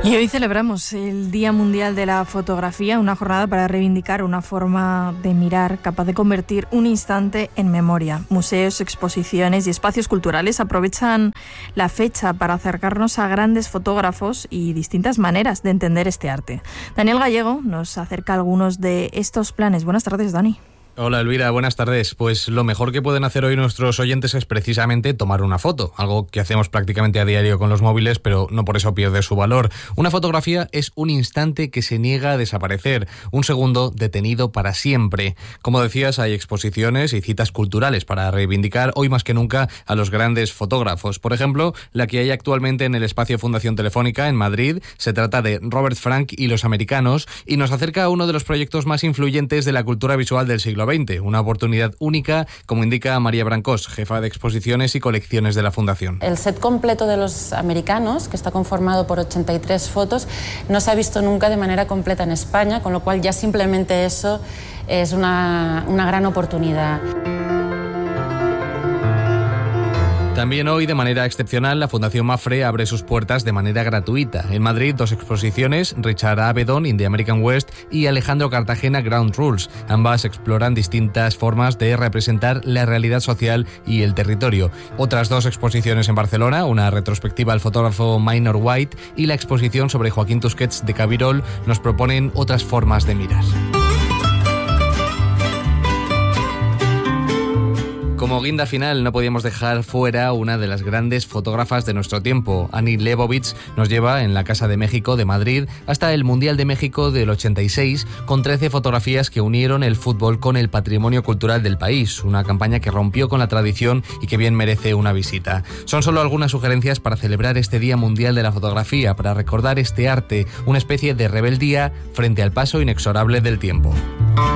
Y hoy celebramos el Día Mundial de la Fotografía, una jornada para reivindicar una forma de mirar capaz de convertir un instante en memoria. Museos, exposiciones y espacios culturales aprovechan la fecha para acercarnos a grandes fotógrafos y distintas maneras de entender este arte. Daniel Gallego nos acerca algunos de estos planes. Buenas tardes, Dani. Hola Elvira, buenas tardes. Pues lo mejor que pueden hacer hoy nuestros oyentes es precisamente tomar una foto, algo que hacemos prácticamente a diario con los móviles, pero no por eso pierde su valor. Una fotografía es un instante que se niega a desaparecer, un segundo detenido para siempre. Como decías, hay exposiciones y citas culturales para reivindicar hoy más que nunca a los grandes fotógrafos. Por ejemplo, la que hay actualmente en el espacio Fundación Telefónica en Madrid, se trata de Robert Frank y los americanos, y nos acerca a uno de los proyectos más influyentes de la cultura visual del siglo XX, una oportunidad única, como indica María Brancós, jefa de exposiciones y colecciones de la Fundación. El set completo de los americanos, que está conformado por 83 fotos, no se ha visto nunca de manera completa en España, con lo cual ya simplemente eso es una gran oportunidad. También hoy, de manera excepcional, la Fundación Mapfre abre sus puertas de manera gratuita. En Madrid, 2 exposiciones, Richard Avedon, In the American West, y Alejandro Cartagena, Ground Rules. Ambas exploran distintas formas de representar la realidad social y el territorio. Otras 2 exposiciones en Barcelona, una retrospectiva al fotógrafo Minor White y la exposición sobre Joaquín Tusquets de Cabirol, nos proponen otras formas de mirar. Como guinda final, no podíamos dejar fuera una de las grandes fotógrafas de nuestro tiempo. Annie Leibovitz nos lleva en la Casa de México de Madrid hasta el Mundial de México del 86, con 13 fotografías que unieron el fútbol con el patrimonio cultural del país. Una campaña que rompió con la tradición y que bien merece una visita. Son solo algunas sugerencias para celebrar este Día Mundial de la Fotografía, para recordar este arte, una especie de rebeldía frente al paso inexorable del tiempo.